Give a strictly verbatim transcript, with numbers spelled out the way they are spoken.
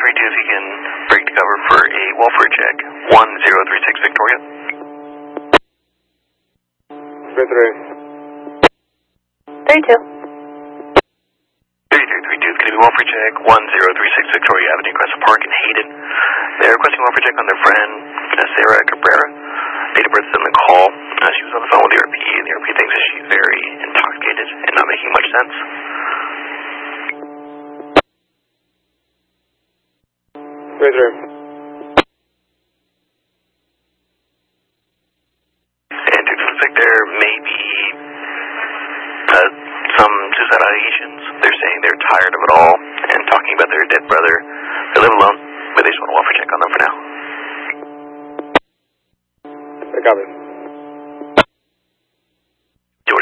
three two, if you can break to cover for a welfare check. one zero three six Victoria. three three. three two. three three three two, it's going to be welfare check. one zero three six Victoria Avenue, Crescent Park in Hayden. They're requesting welfare check on their friend, uh, Sarah Cabrera. Date of birth is in the call. Uh, she was on the phone with the R P, and the R P thinks that she's very intoxicated and not making much sense. three three. And it looks like there may be uh, some suicide ideations. They're saying they're tired of it all and talking about their dead brother. They live alone, but they just want a welfare check on them for now. I copy.